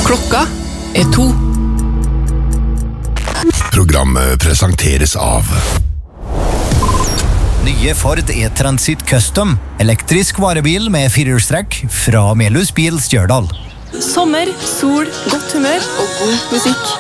Klokka er 2. Programmet presenteres av Nye Ford E-Transit Custom, elektrisk varebil med firehjulstrekk fra Melhus Bil Stjørdal. Sommer, sol, godt humør og god musikk.